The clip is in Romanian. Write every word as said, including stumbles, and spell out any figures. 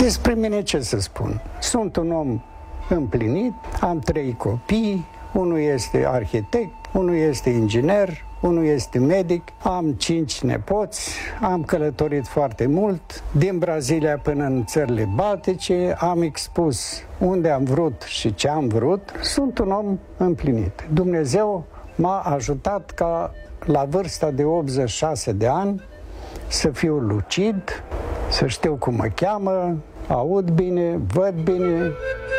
Despre mine ce să spun? Sunt un om împlinit, am trei copii, unul este arhitect, unul este inginer, unul este medic, am cinci nepoți, am călătorit foarte mult, din Brazilia până în țările baltice, am expus unde am vrut și ce am vrut. Sunt un om împlinit. Dumnezeu m-a ajutat ca la vârsta de optzeci și șase de ani să fiu lucid, să știu cum mă cheamă, aud bine, văd bine,